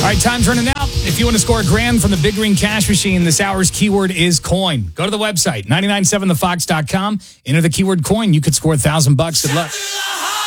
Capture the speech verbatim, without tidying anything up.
right, time's running out. If you want to score a grand from the Big Green Cash Machine, this hour's keyword is coin. Go to the website, nine nine seven the fox dot com. Enter the keyword coin. You could score a thousand bucks. Good luck.